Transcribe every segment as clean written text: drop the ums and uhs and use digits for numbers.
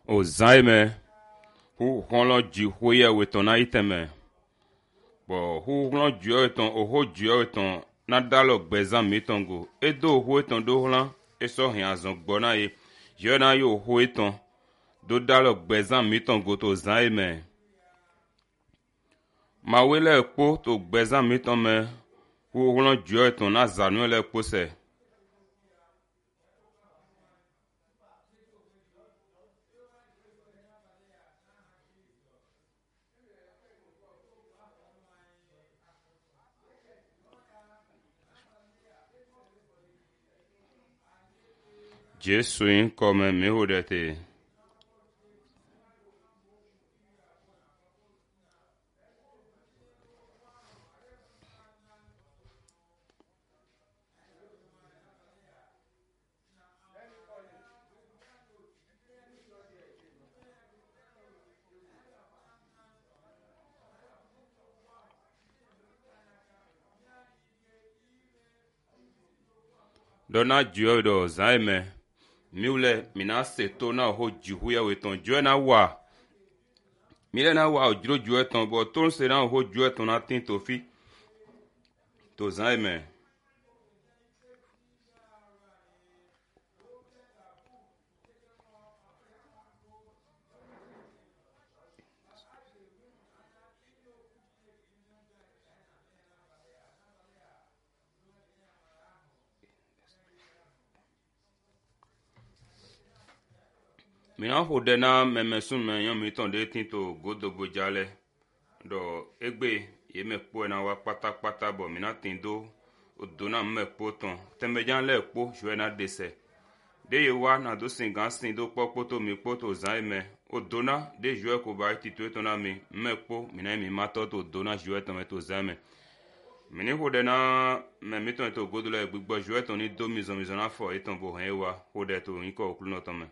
o zaime hu holo ji hoye wetona iteme bo hu holo ji eton o ho ji eton na dalo gbezan mitongo edo ho eton do hlan eso hin azon gbona ye yona yo ho eton do dalo gbezan mitongo to zaime ma wele ekpo to gbezan mitome hu holo ji eton na zanu le ekpo se Jesu in come mi hodete. Dona Dieu do zaime miule mina seto na ho jihuya weton Dieu na wa mile na wa ojiro Dieu ton bo ton se na ho Dieu ton na tin to fi to zaime mina ho de na memesun me yan mi ton de tin to godo bojale do egbe ye me po na wa pata bo mina tin do odona me po ton tembe jan le po jo na dese de ye wa na do singan sin do popo to mi po to zaime odona de jo ko ba ti to na mi me po mina mi mato to dona jo ton to zaime mini ho de na me mi ton to godo le gbigbo jo ton ni do mi zon na fo eton bo hen wa ho de to yin ko okulu no ton me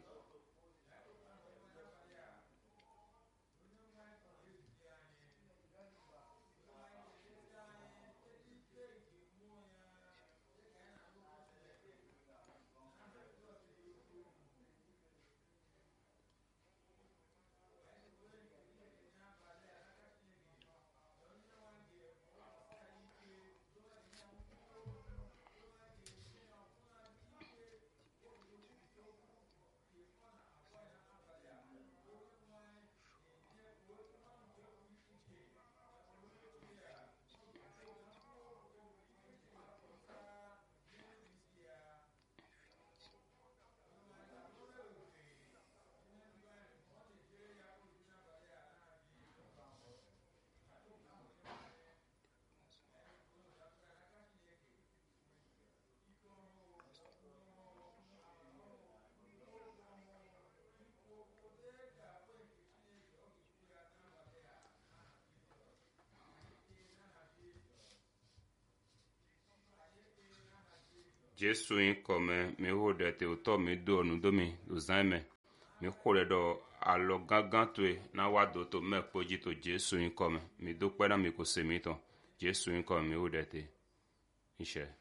Jesu in come mi ho de te oto mi do nu do mi do zaime mi khore do alo gangan to na wa do to me poji to Jesu in come mi do pe na mi ko se mi ton Jesu in come mi ho de te ise